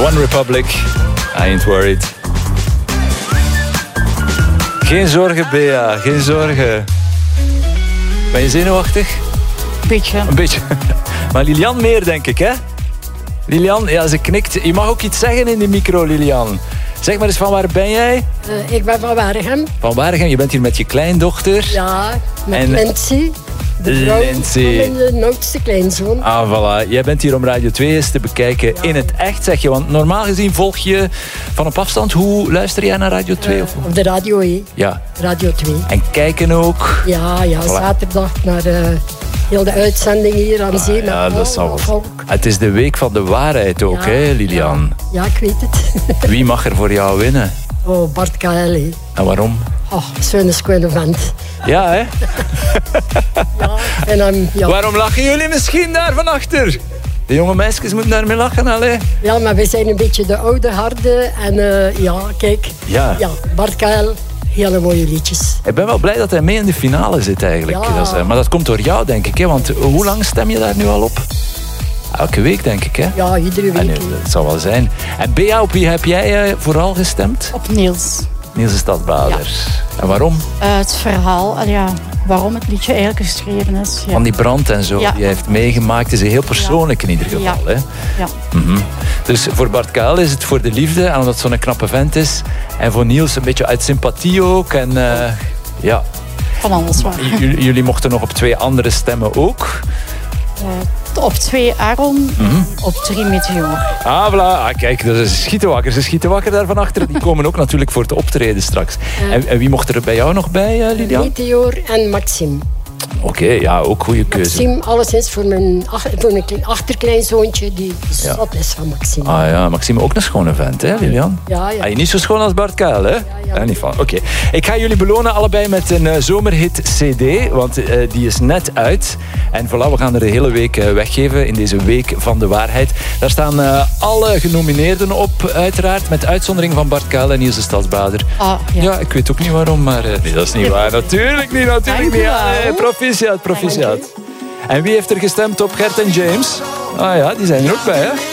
One Republic, I ain't worried. Geen zorgen, Bea, geen zorgen. Ben je zenuwachtig? Een beetje. Maar Lilian meer, denk ik, hè? Lilian, ja, ze knikt. Je mag ook iets zeggen in de micro, Lilian. Zeg maar eens, van waar ben jij? Ik ben van Waregem. Van Waregem, je bent hier met je kleindochter. Ja, met Lindsay. De vrouw van mijn oudste kleinzoon. Ah, voilà. Jij bent hier om Radio 2 eens te bekijken in het echt, zeg je. Want normaal gezien volg je van op afstand. Hoe luister jij naar Radio 2? Op de radio, hè. Ja. Radio 2. En kijken ook? Ja, voilà. Zaterdag naar heel de uitzending hier aan zee. Ja, dat zal wel. Het is de week van de waarheid ook, hè, Lilian? Ja, ik weet het. Wie mag er voor jou winnen? Oh, Bart KL. Hè. En waarom? Oh, zo'n square vent. Ja, hè? Ja. Waarom lachen jullie misschien daar van achter? De jonge meisjes moeten daarmee lachen, allee. Ja, maar wij zijn een beetje de oude harde. En kijk. Ja, Bart KL, hele mooie liedjes. Ik ben wel blij dat hij mee in de finale zit eigenlijk. Ja. Maar dat komt door jou, denk ik. Hè? Want hoe lang stem je daar nu al op? Elke week, denk ik, hè? Ja, iedere week. Dat zal wel zijn. En Bea, op wie heb jij vooral gestemd? Op Niels. Niels de Stadsbader. Ja. En waarom? Het verhaal, waarom het liedje eigenlijk geschreven is. Ja. Van die brand en zo, die hij heeft meegemaakt. Is heel persoonlijk in ieder geval. Ja. Hè? Ja. Mm-hmm. Dus voor Bart KL is het voor de liefde, en omdat het zo'n knappe vent is. En voor Niels een beetje uit sympathie ook. En ja. Van alles waar. Jullie mochten nog op 2 andere stemmen ook. Op 2 Aaron, op 3 Meteor. Ah, voilà. Ah, kijk, ze schieten wakker daar van achter. Die komen ook natuurlijk voor te optreden straks. En wie mocht er bij jou nog bij, Lilian? Meteor en Maxime. Oké, ja, ook goede keuze. Maxime, alleszins voor mijn achterkleinzoontje, die zat is van Maxime. Ah ja, Maxime ook een schone vent, hè, Lilian? Ja. Ah, niet zo schoon als Bart KL, hè? Ja. Niet van. Oké. Ik ga jullie belonen allebei met een zomerhit CD, want die is net uit. En voilà, we gaan er de hele week weggeven in deze week van de waarheid. Daar staan alle genomineerden op, uiteraard, met uitzondering van Bart KL en Niels de Stadsbader. Ja, ik weet ook niet waarom, maar nee, dat is niet waar. Natuurlijk niet. Proficiat. En wie heeft er gestemd op Gert en James? Ah ja, die zijn er ook bij, hè?